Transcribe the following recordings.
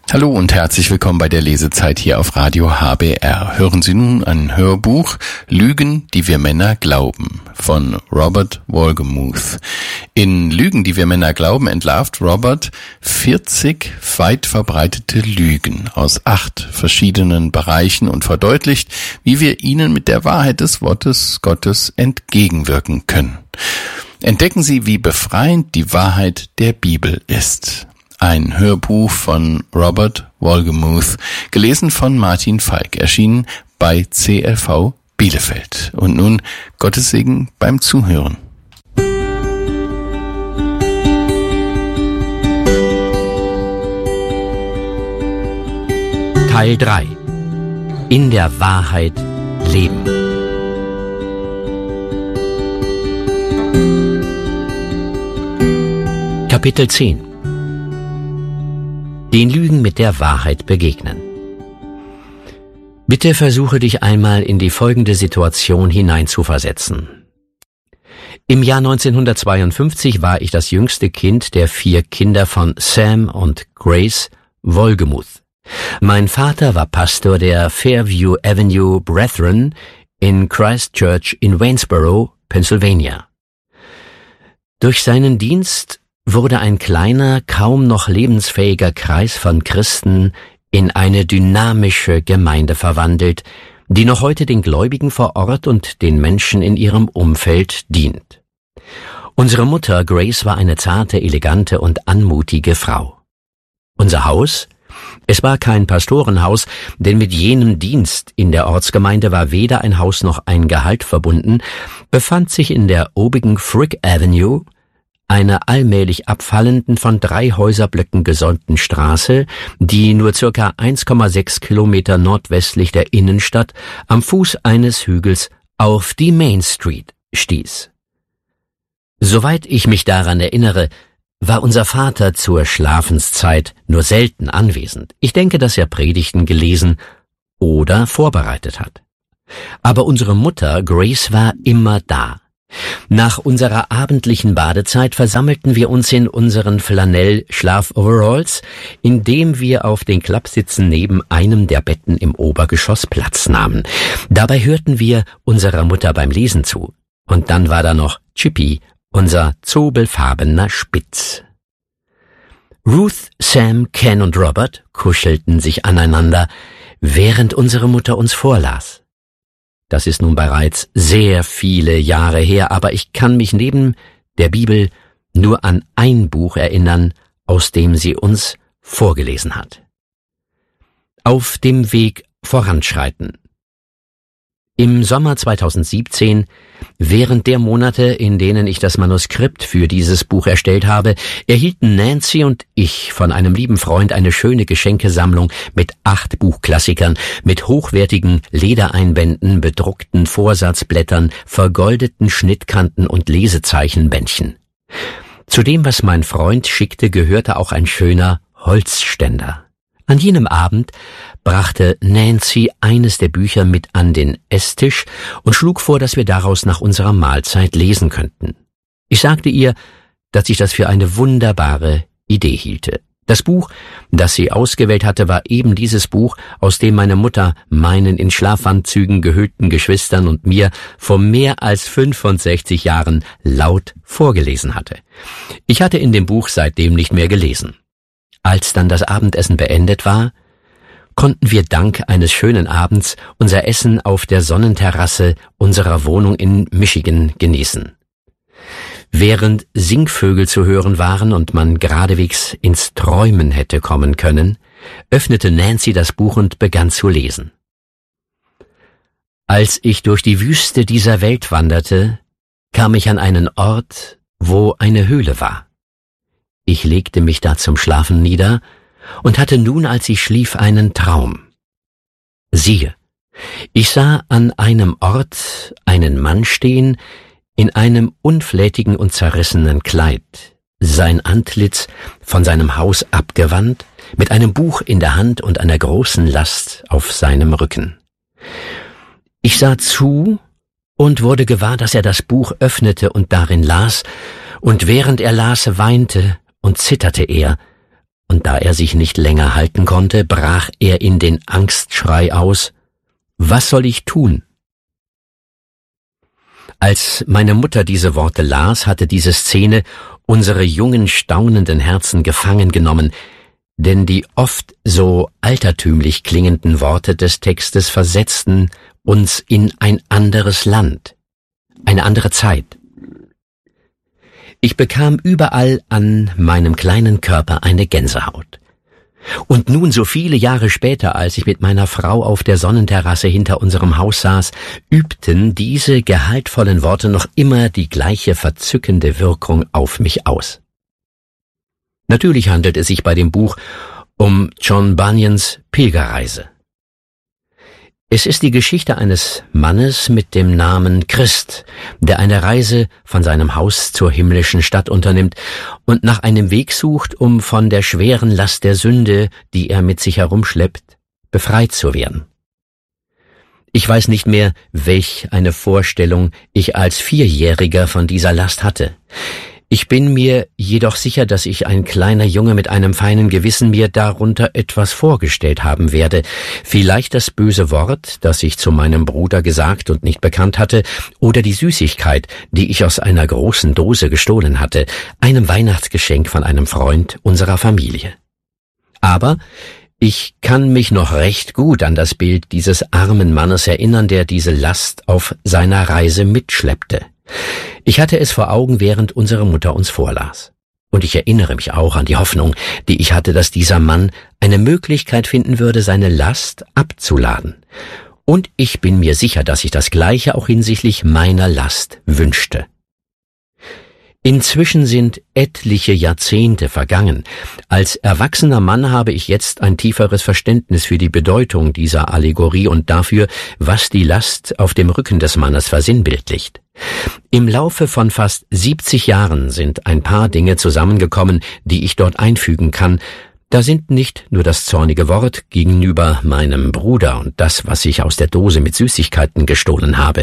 Hallo und herzlich willkommen bei der Lesezeit hier auf Radio HBR. Hören Sie nun ein Hörbuch Lügen, die wir Männer glauben von Robert Wolgemuth. In Lügen, die wir Männer glauben, entlarvt Robert 40 weit verbreitete Lügen aus 8 verschiedenen Bereichen und verdeutlicht, wie wir ihnen mit der Wahrheit des Wortes Gottes entgegenwirken können. Entdecken Sie, wie befreiend die Wahrheit der Bibel ist. Ein Hörbuch von Robert Wolgemuth, gelesen von Martin Falk, erschienen bei CLV Bielefeld. Und nun Gottes Segen beim Zuhören. Teil 3. In der Wahrheit leben. Kapitel 10. Den Lügen mit der Wahrheit begegnen. Bitte versuche dich einmal in die folgende Situation hineinzuversetzen. Im Jahr 1952 war ich das jüngste Kind der 4 Kinder von Sam und Grace Wolgemuth. Mein Vater war Pastor der Fairview Avenue Brethren in Christchurch in Waynesboro, Pennsylvania. Durch seinen Dienst wurde ein kleiner, kaum noch lebensfähiger Kreis von Christen in eine dynamische Gemeinde verwandelt, die noch heute den Gläubigen vor Ort und den Menschen in ihrem Umfeld dient. Unsere Mutter Grace war eine zarte, elegante und anmutige Frau. Unser Haus? Es war kein Pastorenhaus, denn mit jenem Dienst in der Ortsgemeinde war weder ein Haus noch ein Gehalt verbunden, befand sich in der obigen Frick Avenue, einer allmählich abfallenden, von 3 Häuserblöcken gesäumten Straße, die nur circa 1,6 Kilometer nordwestlich der Innenstadt am Fuß eines Hügels auf die Main Street stieß. Soweit ich mich daran erinnere, war unser Vater zur Schlafenszeit nur selten anwesend. Ich denke, dass er Predigten gelesen oder vorbereitet hat. Aber unsere Mutter Grace war immer da. Nach unserer abendlichen Badezeit versammelten wir uns in unseren Flanell-Schlaf-Overalls, indem wir auf den Klappsitzen neben einem der Betten im Obergeschoss Platz nahmen. Dabei hörten wir unserer Mutter beim Lesen zu. Und dann war da noch Chippy, unser zobelfarbener Spitz. Ruth, Sam, Ken und Robert kuschelten sich aneinander, während unsere Mutter uns vorlas. Das ist nun bereits sehr viele Jahre her, aber ich kann mich neben der Bibel nur an ein Buch erinnern, aus dem sie uns vorgelesen hat. Auf dem Weg voranschreiten. Im Sommer 2017, während der Monate, in denen ich das Manuskript für dieses Buch erstellt habe, erhielten Nancy und ich von einem lieben Freund eine schöne Geschenkesammlung mit 8 Buchklassikern, mit hochwertigen Ledereinbänden, bedruckten Vorsatzblättern, vergoldeten Schnittkanten und Lesezeichenbändchen. Zu dem, was mein Freund schickte, gehörte auch ein schöner Holzständer. An jenem Abend brachte Nancy eines der Bücher mit an den Esstisch und schlug vor, dass wir daraus nach unserer Mahlzeit lesen könnten. Ich sagte ihr, dass ich das für eine wunderbare Idee hielte. Das Buch, das sie ausgewählt hatte, war eben dieses Buch, aus dem meine Mutter meinen in Schlafanzügen gehüllten Geschwistern und mir vor mehr als 65 Jahren laut vorgelesen hatte. Ich hatte in dem Buch seitdem nicht mehr gelesen. Als dann das Abendessen beendet war, konnten wir dank eines schönen Abends unser Essen auf der Sonnenterrasse unserer Wohnung in Michigan genießen. Während Singvögel zu hören waren und man geradewegs ins Träumen hätte kommen können, öffnete Nancy das Buch und begann zu lesen. Als ich durch die Wüste dieser Welt wanderte, kam ich an einen Ort, wo eine Höhle war. Ich legte mich da zum Schlafen nieder und hatte nun, als ich schlief, einen Traum. Siehe, ich sah an einem Ort einen Mann stehen, in einem unflätigen und zerrissenen Kleid, sein Antlitz von seinem Haus abgewandt, mit einem Buch in der Hand und einer großen Last auf seinem Rücken. Ich sah zu und wurde gewahr, dass er das Buch öffnete und darin las, und während er las, weinte und zitterte er, und da er sich nicht länger halten konnte, brach er in den Angstschrei aus: »Was soll ich tun?« Als meine Mutter diese Worte las, hatte diese Szene unsere jungen, staunenden Herzen gefangen genommen, denn die oft so altertümlich klingenden Worte des Textes versetzten uns in ein anderes Land, eine andere Zeit. Ich bekam überall an meinem kleinen Körper eine Gänsehaut. Und nun, so viele Jahre später, als ich mit meiner Frau auf der Sonnenterrasse hinter unserem Haus saß, übten diese gehaltvollen Worte noch immer die gleiche verzückende Wirkung auf mich aus. Natürlich handelt es sich bei dem Buch um John Bunyans Pilgerreise. Es ist die Geschichte eines Mannes mit dem Namen Christ, der eine Reise von seinem Haus zur himmlischen Stadt unternimmt und nach einem Weg sucht, um von der schweren Last der Sünde, die er mit sich herumschleppt, befreit zu werden. Ich weiß nicht mehr, welch eine Vorstellung ich als Vierjähriger von dieser Last hatte. Ich bin mir jedoch sicher, dass ich, ein kleiner Junge mit einem feinen Gewissen, mir darunter etwas vorgestellt haben werde. Vielleicht das böse Wort, das ich zu meinem Bruder gesagt und nicht bekannt hatte, oder die Süßigkeit, die ich aus einer großen Dose gestohlen hatte, einem Weihnachtsgeschenk von einem Freund unserer Familie. Aber ich kann mich noch recht gut an das Bild dieses armen Mannes erinnern, der diese Last auf seiner Reise mitschleppte. Ich hatte es vor Augen, während unsere Mutter uns vorlas. Und ich erinnere mich auch an die Hoffnung, die ich hatte, dass dieser Mann eine Möglichkeit finden würde, seine Last abzuladen. Und ich bin mir sicher, dass ich das Gleiche auch hinsichtlich meiner Last wünschte. Inzwischen sind etliche Jahrzehnte vergangen. Als erwachsener Mann habe ich jetzt ein tieferes Verständnis für die Bedeutung dieser Allegorie und dafür, was die Last auf dem Rücken des Mannes versinnbildlicht. Im Laufe von fast 70 Jahren sind ein paar Dinge zusammengekommen, die ich dort einfügen kann. Da sind nicht nur das zornige Wort gegenüber meinem Bruder und das, was ich aus der Dose mit Süßigkeiten gestohlen habe.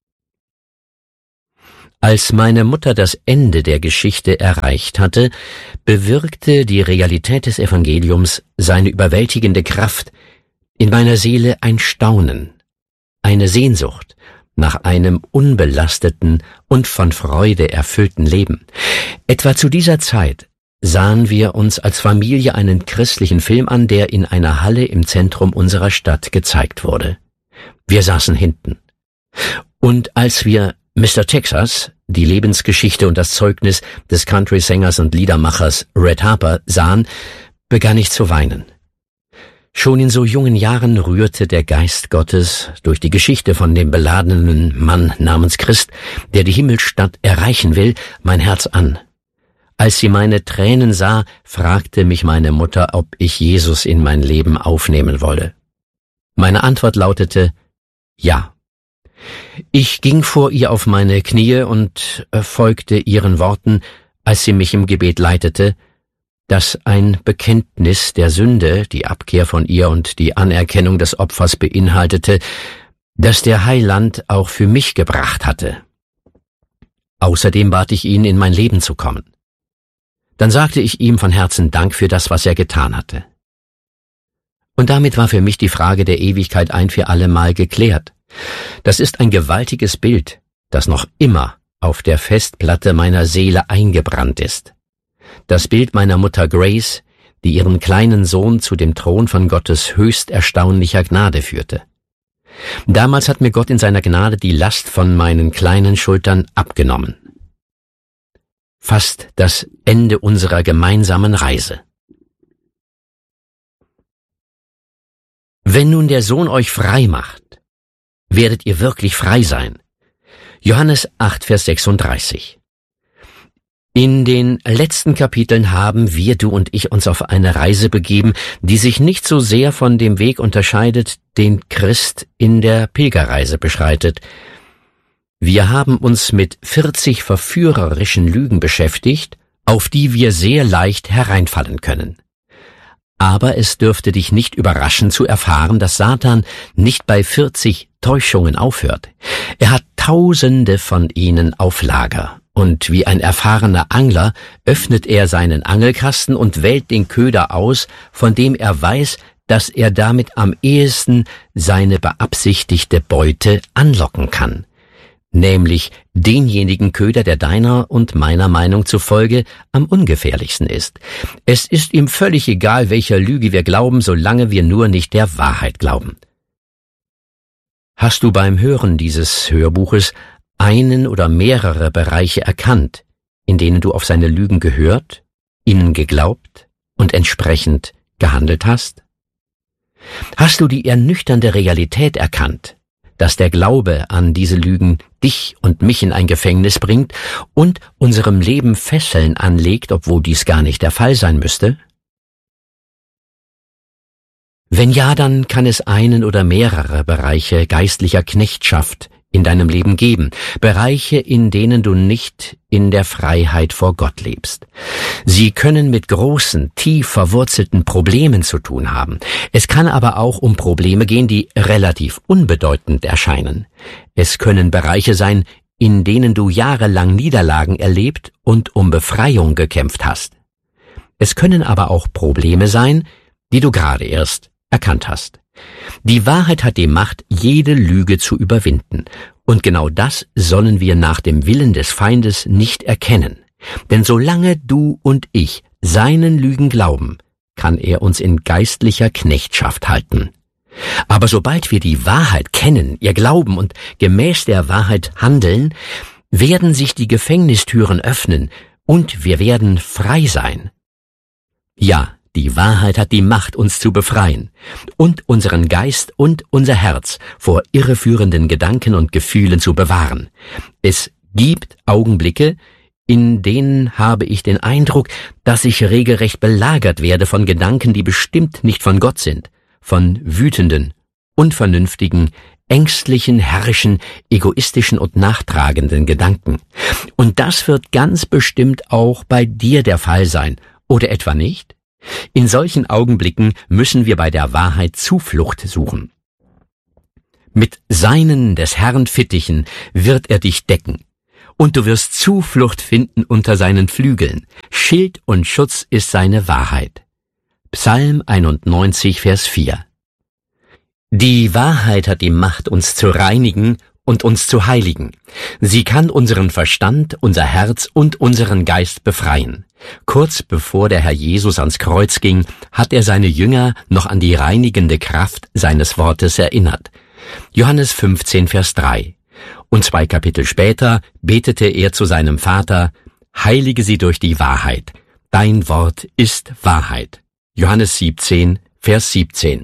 Als meine Mutter das Ende der Geschichte erreicht hatte, bewirkte die Realität des Evangeliums seine überwältigende Kraft in meiner Seele ein Staunen, eine Sehnsucht nach einem unbelasteten und von Freude erfüllten Leben. Etwa zu dieser Zeit sahen wir uns als Familie einen christlichen Film an, der in einer Halle im Zentrum unserer Stadt gezeigt wurde. Wir saßen hinten. Und als wir Mr. Texas, die Lebensgeschichte und das Zeugnis des Country-Sängers und Liedermachers Red Harper sahen, begann ich zu weinen. Schon in so jungen Jahren rührte der Geist Gottes durch die Geschichte von dem beladenen Mann namens Christ, der die Himmelsstadt erreichen will, mein Herz an. Als sie meine Tränen sah, fragte mich meine Mutter, ob ich Jesus in mein Leben aufnehmen wolle. Meine Antwort lautete: Ja. Ich ging vor ihr auf meine Knie und folgte ihren Worten, als sie mich im Gebet leitete, das ein Bekenntnis der Sünde, die Abkehr von ihr und die Anerkennung des Opfers beinhaltete, das der Heiland auch für mich gebracht hatte. Außerdem bat ich ihn, in mein Leben zu kommen. Dann sagte ich ihm von Herzen Dank für das, was er getan hatte. Und damit war für mich die Frage der Ewigkeit ein für alle Mal geklärt. Das ist ein gewaltiges Bild, das noch immer auf der Festplatte meiner Seele eingebrannt ist. Das Bild meiner Mutter Grace, die ihren kleinen Sohn zu dem Thron von Gottes höchst erstaunlicher Gnade führte. Damals hat mir Gott in seiner Gnade die Last von meinen kleinen Schultern abgenommen. Fast das Ende unserer gemeinsamen Reise. Wenn nun der Sohn euch frei macht, werdet ihr wirklich frei sein. Johannes 8, Vers 36. In den letzten Kapiteln haben wir, du und ich, uns auf eine Reise begeben, die sich nicht so sehr von dem Weg unterscheidet, den Christ in der Pilgerreise beschreitet. Wir haben uns mit 40 verführerischen Lügen beschäftigt, auf die wir sehr leicht hereinfallen können. Aber es dürfte dich nicht überraschen zu erfahren, dass Satan nicht bei 40 Täuschungen aufhört. Er hat Tausende von ihnen auf Lager und wie ein erfahrener Angler öffnet er seinen Angelkasten und wählt den Köder aus, von dem er weiß, dass er damit am ehesten seine beabsichtigte Beute anlocken kann, nämlich denjenigen Köder, der deiner und meiner Meinung zufolge am ungefährlichsten ist. Es ist ihm völlig egal, welcher Lüge wir glauben, solange wir nur nicht der Wahrheit glauben. Hast du beim Hören dieses Hörbuches einen oder mehrere Bereiche erkannt, in denen du auf seine Lügen gehört, ihnen geglaubt und entsprechend gehandelt hast? Hast du die ernüchternde Realität erkannt, dass der Glaube an diese Lügen dich und mich in ein Gefängnis bringt und unserem Leben Fesseln anlegt, obwohl dies gar nicht der Fall sein müsste? Wenn ja, dann kann es einen oder mehrere Bereiche geistlicher Knechtschaft in deinem Leben geben, Bereiche, in denen du nicht in der Freiheit vor Gott lebst. Sie können mit großen, tief verwurzelten Problemen zu tun haben. Es kann aber auch um Probleme gehen, die relativ unbedeutend erscheinen. Es können Bereiche sein, in denen du jahrelang Niederlagen erlebt und um Befreiung gekämpft hast. Es können aber auch Probleme sein, die du gerade erst erkannt hast. Die Wahrheit hat die Macht, jede Lüge zu überwinden. Und genau das sollen wir nach dem Willen des Feindes nicht erkennen. Denn solange du und ich seinen Lügen glauben, kann er uns in geistlicher Knechtschaft halten. Aber sobald wir die Wahrheit kennen, ihr glauben und gemäß der Wahrheit handeln, werden sich die Gefängnistüren öffnen und wir werden frei sein. Ja, die Wahrheit hat die Macht, uns zu befreien und unseren Geist und unser Herz vor irreführenden Gedanken und Gefühlen zu bewahren. Es gibt Augenblicke, in denen habe ich den Eindruck, dass ich regelrecht belagert werde von Gedanken, die bestimmt nicht von Gott sind, von wütenden, unvernünftigen, ängstlichen, herrischen, egoistischen und nachtragenden Gedanken. Und das wird ganz bestimmt auch bei dir der Fall sein, oder etwa nicht? In solchen Augenblicken müssen wir bei der Wahrheit Zuflucht suchen. Mit seinen des Herrn Fittichen wird er dich decken, und du wirst Zuflucht finden unter seinen Flügeln. Schild und Schutz ist seine Wahrheit. Psalm 91, Vers 4. Die Wahrheit hat die Macht, uns zu reinigen und uns zu heiligen. Sie kann unseren Verstand, unser Herz und unseren Geist befreien. Kurz bevor der Herr Jesus ans Kreuz ging, hat er seine Jünger noch an die reinigende Kraft seines Wortes erinnert. Johannes 15, Vers 3. Und 2 Kapitel später betete er zu seinem Vater: Heilige sie durch die Wahrheit. Dein Wort ist Wahrheit. Johannes 17, Vers 17.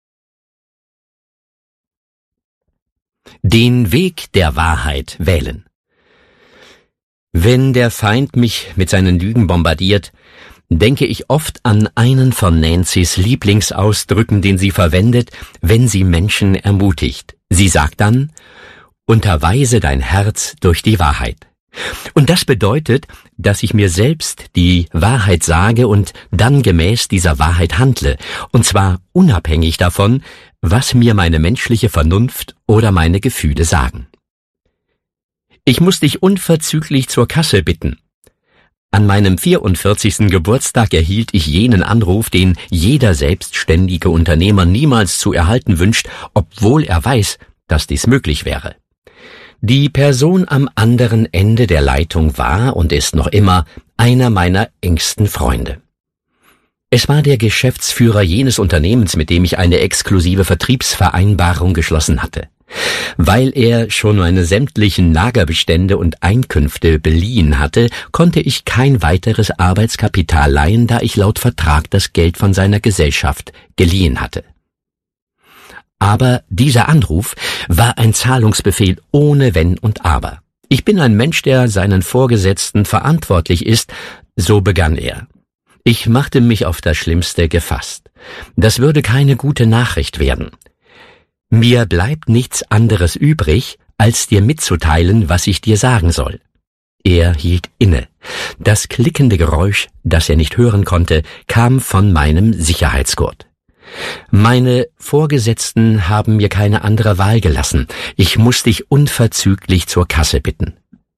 Den Weg der Wahrheit wählen. Wenn der Feind mich mit seinen Lügen bombardiert, denke ich oft an einen von Nancy's Lieblingsausdrücken, den sie verwendet, wenn sie Menschen ermutigt. Sie sagt dann: Unterweise dein Herz durch die Wahrheit. Und das bedeutet, dass ich mir selbst die Wahrheit sage und dann gemäß dieser Wahrheit handle, und zwar unabhängig davon, was mir meine menschliche Vernunft oder meine Gefühle sagen. Ich muss dich unverzüglich zur Kasse bitten. An meinem 44. Geburtstag erhielt ich jenen Anruf, den jeder selbstständige Unternehmer niemals zu erhalten wünscht, obwohl er weiß, dass dies möglich wäre. Die Person am anderen Ende der Leitung war und ist noch immer einer meiner engsten Freunde. Es war der Geschäftsführer jenes Unternehmens, mit dem ich eine exklusive Vertriebsvereinbarung geschlossen hatte. Weil er schon meine sämtlichen Lagerbestände und Einkünfte beliehen hatte, konnte ich kein weiteres Arbeitskapital leihen, da ich laut Vertrag das Geld von seiner Gesellschaft geliehen hatte. Aber dieser Anruf war ein Zahlungsbefehl ohne Wenn und Aber. Ich bin ein Mensch, der seinen Vorgesetzten verantwortlich ist, so begann er. Ich machte mich auf das Schlimmste gefasst. Das würde keine gute Nachricht werden. Mir bleibt nichts anderes übrig, als dir mitzuteilen, was ich dir sagen soll. Er hielt inne. Das klickende Geräusch, das er nicht hören konnte, kam von meinem Sicherheitsgurt. Meine Vorgesetzten haben mir keine andere Wahl gelassen. Ich muss dich unverzüglich zur Kasse bitten.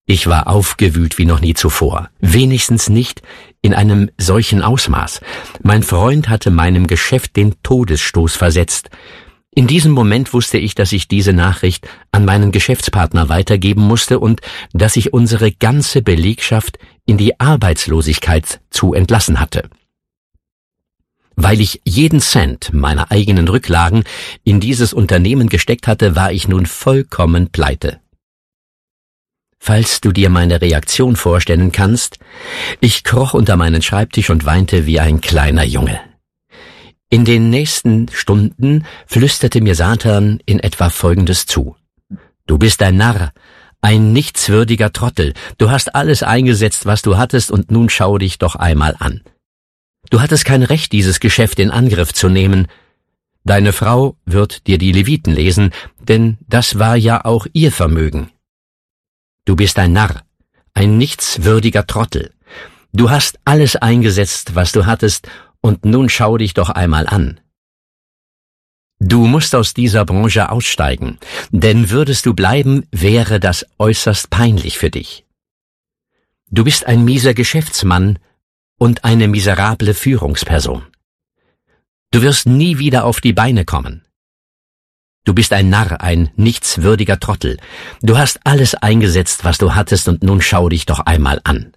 Ich war aufgewühlt wie noch nie zuvor, wenigstens nicht in einem solchen Ausmaß. Mein Freund hatte meinem Geschäft den Todesstoß versetzt. In diesem Moment wusste ich, dass ich diese Nachricht an meinen Geschäftspartner weitergeben musste und dass ich unsere ganze Belegschaft in die Arbeitslosigkeit zu entlassen hatte. Weil ich jeden Cent meiner eigenen Rücklagen in dieses Unternehmen gesteckt hatte, war ich nun vollkommen pleite. Falls du dir meine Reaktion vorstellen kannst, ich kroch unter meinen Schreibtisch und weinte wie ein kleiner Junge. In den nächsten Stunden flüsterte mir Satan in etwa Folgendes zu. Du bist ein Narr, ein nichtswürdiger Trottel. Du hast alles eingesetzt, was du hattest, und nun schau dich doch einmal an. Du hattest kein Recht, dieses Geschäft in Angriff zu nehmen. Deine Frau wird dir die Leviten lesen, denn das war ja auch ihr Vermögen. Du bist ein Narr, ein nichtswürdiger Trottel. Du hast alles eingesetzt, was du hattest, und nun schau dich doch einmal an. Du musst aus dieser Branche aussteigen, denn würdest du bleiben, wäre das äußerst peinlich für dich. Du bist ein mieser Geschäftsmann und eine miserable Führungsperson. Du wirst nie wieder auf die Beine kommen. Du bist ein Narr, ein nichtswürdiger Trottel. Du hast alles eingesetzt, was du hattest, und nun schau dich doch einmal an.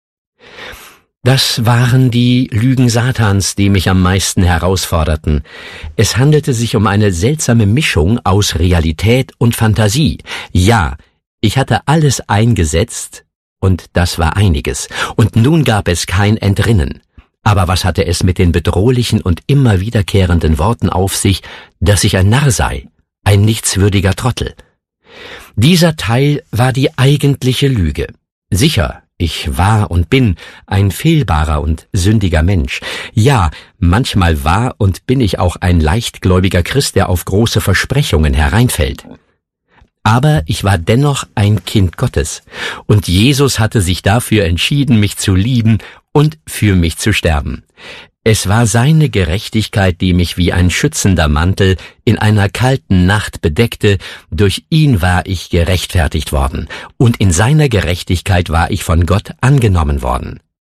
Das waren die Lügen Satans, die mich am meisten herausforderten. Es handelte sich um eine seltsame Mischung aus Realität und Fantasie. Ja, ich hatte alles eingesetzt, und das war einiges, und nun gab es kein Entrinnen. Aber was hatte es mit den bedrohlichen und immer wiederkehrenden Worten auf sich, dass ich ein Narr sei, ein nichtswürdiger Trottel? Dieser Teil war die eigentliche Lüge. Sicher, ich war und bin ein fehlbarer und sündiger Mensch. Ja, manchmal war und bin ich auch ein leichtgläubiger Christ, der auf große Versprechungen hereinfällt. Aber ich war dennoch ein Kind Gottes, und Jesus hatte sich dafür entschieden, mich zu lieben und für mich zu sterben. Es war seine Gerechtigkeit, die mich wie ein schützender Mantel in einer kalten Nacht bedeckte. Durch ihn war ich gerechtfertigt worden, und in seiner Gerechtigkeit war ich von Gott angenommen worden.